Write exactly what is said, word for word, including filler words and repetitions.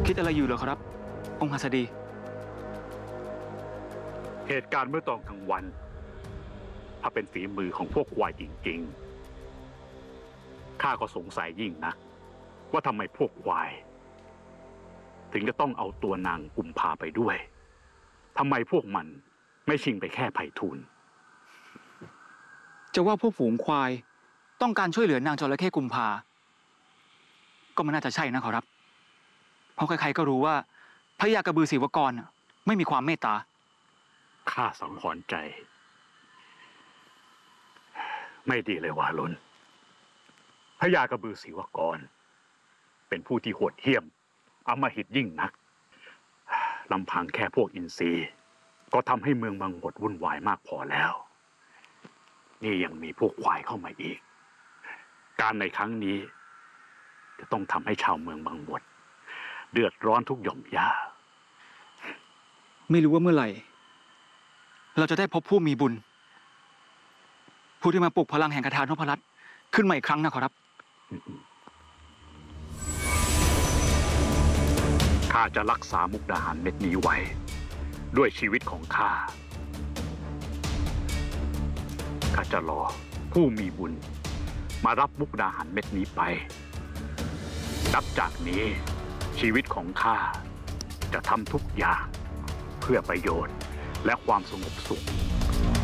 คิดอะไรอยู่เหรอครับองค์หัสดีเหตุการณ์เมื่อตอนกลางวันถ้าเป็นฝีมือของพวกควายจริงๆข้าก็สงสัยยิ่งนักว่าทำไมพวกควายถึงจะต้องเอาตัวนางกุมภาไปด้วยทำไมพวกมันไม่ชิงไปแค่ไผ่ทูลจะว่าพวกฝูงควายต้องการช่วยเหลือนางจระเข้กุมภาก็ไม่น่าจะใช่นะขอรับเพราะใครๆก็รู้ว่าพระยากระบือศิวกรไม่มีความเมตตาข้าสังหรณ์ใจไม่ดีเลยวาลุนพระยากระบือศิวกรเป็นผู้ที่โหดเหี้ยมอำมหิตยิ่งนักลำพังแค่พวกอินทรีก็ทำให้เมืองบางบดวุ่นวายมากพอแล้วนี่ยังมีพวกควายเข้ามาอีกการในครั้งนี้จะต้องทำให้ชาวเมืองบางบดเดือดร้อนทุกหย่อมย่าไม่รู้ว่าเมื่อไหร่เราจะได้พบผู้มีบุญผู้ที่มาปลุกพลังแห่งคาถานพรัตน์ขึ้นมาอีกครั้งนะขอรับข้าจะรักษามุกดาหารเม็ดนี้ไว้ด้วยชีวิตของข้าข้าจะรอผู้มีบุญมารับมุกดาหารเม็ดนี้ไปนับจากนี้ชีวิตของข้าจะทำทุกอย่างเพื่อประโยชน์และความสงบสุข